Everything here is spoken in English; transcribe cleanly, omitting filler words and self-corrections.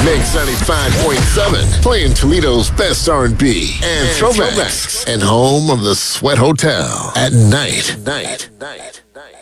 Mix 95.7, playing Toledo's best R&B and throwbacks, and home of the Sweat Hotel at night.